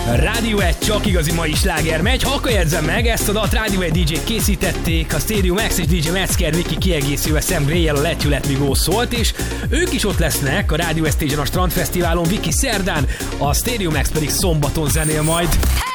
Rádió 1 csak igazi mai sláger megy. Ha akkor jegyzem meg, ezt a dalt Rádió 1 DJ-k készítették, a Stadium X és DJ Metzger Viki kiegészülve Sam Gray-jel a Let You Let Me Go szólt, és ők is ott lesznek a Rádió Stage-en a Strandfesztiválon, Viki szerdán, a Stadium X pedig szombaton zenél majd.